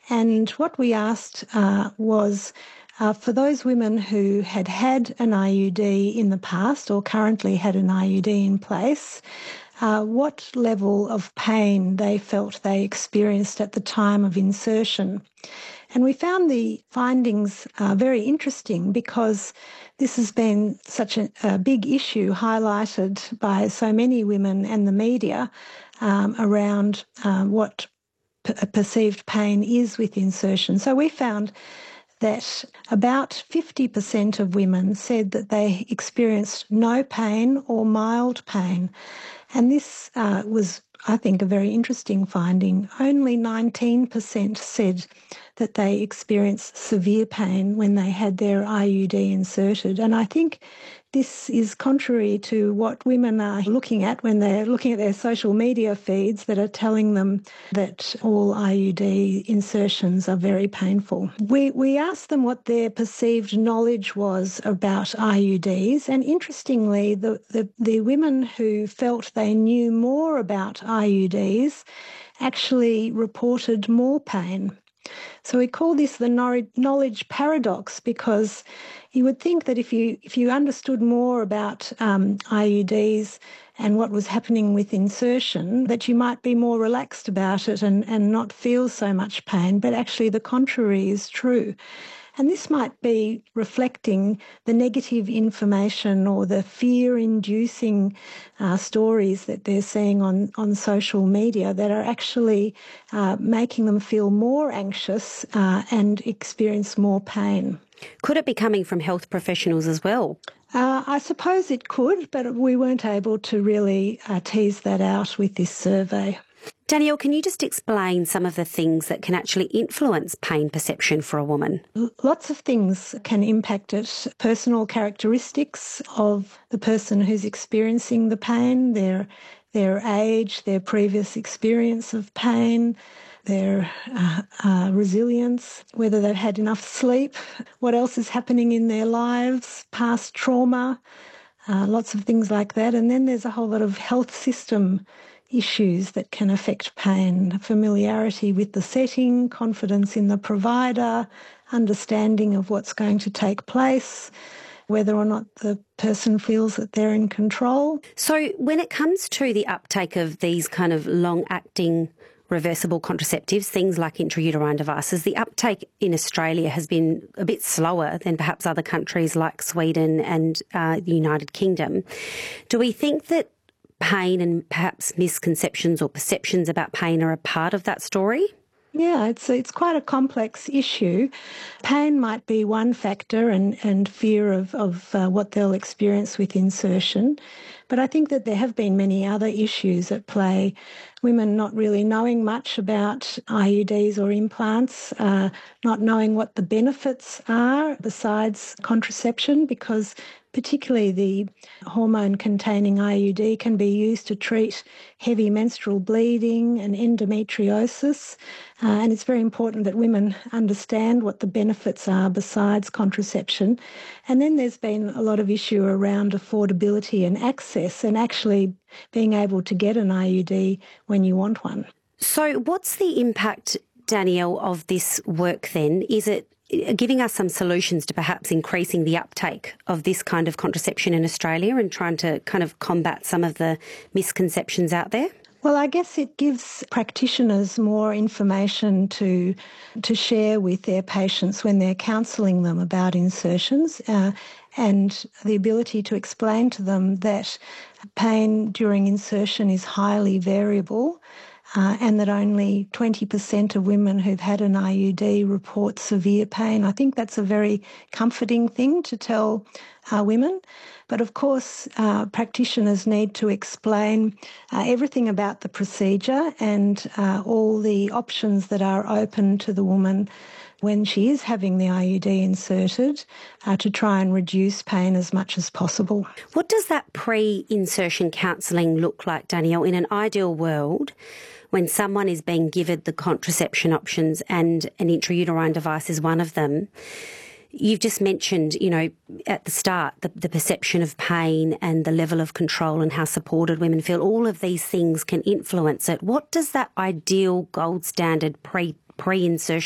And what we asked was for those women who had had an IUD in the past or currently had an IUD in place, what level of pain they felt they experienced at the time of insertion. And we found the findings very interesting because this has been such a big issue highlighted by so many women and the media around what perceived pain is with insertion. So we found that about 50% of women said that they experienced no pain or mild pain. And this was, I think, a very interesting finding. Only 19% said that they experienced severe pain when they had their IUD inserted. And I think this is contrary to what women are looking at when they're looking at their social media feeds that are telling them that all IUD insertions are very painful. We asked them what their perceived knowledge was about IUDs, and interestingly, the women who felt they knew more about IUDs actually reported more pain. So we call this the knowledge paradox, because you would think that if you understood more about IUDs and what was happening with insertion, that you might be more relaxed about it and not feel so much pain, but actually the contrary is true. And this might be reflecting the negative information or the fear-inducing stories that they're seeing on social media that are actually making them feel more anxious and experience more pain. Could it be coming from health professionals as well? I suppose it could, but we weren't able to really tease that out with this survey. Danielle, can you just explain some of the things that can actually influence pain perception for a woman? Lots of things can impact it. Personal characteristics of the person who's experiencing the pain, their age, their previous experience of pain, their resilience, whether they've had enough sleep, what else is happening in their lives, past trauma, lots of things like that. And then there's a whole lot of health system issues that can affect pain: familiarity with the setting, confidence in the provider, understanding of what's going to take place, whether or not the person feels that they're in control. So when it comes to the uptake of these kind of long-acting reversible contraceptives, things like intrauterine devices, the uptake in Australia has been a bit slower than perhaps other countries like Sweden and the United Kingdom. Do we think that pain and perhaps misconceptions or perceptions about pain are a part of that story? Yeah, it's quite a complex issue. Pain might be one factor, and fear of what they'll experience with insertion. But I think that there have been many other issues at play. Women not really knowing much about IUDs or implants, not knowing what the benefits are besides contraception, because particularly the hormone-containing IUD can be used to treat heavy menstrual bleeding and endometriosis. And it's very important that women understand what the benefits are besides contraception. And then there's been a lot of issue around affordability and access, and actually being able to get an IUD when you want one. So what's the impact, Danielle, of this work then? Is it giving us some solutions to perhaps increasing the uptake of this kind of contraception in Australia and trying to kind of combat some of the misconceptions out there? Well, I guess it gives practitioners more information to share with their patients when they're counselling them about insertions, and the ability to explain to them that pain during insertion is highly variable, and that only 20% of women who've had an IUD report severe pain. I think that's a very comforting thing to tell women. But of course, practitioners need to explain everything about the procedure and all the options that are open to the woman when she is having the IUD inserted, to try and reduce pain as much as possible. What does that pre-insertion counselling look like, Danielle, in an ideal world when someone is being given the contraception options and an intrauterine device is one of them? You've just mentioned, at the start, the perception of pain and the level of control and how supported women feel. All of these things can influence it. What does that ideal gold standard pre-insertion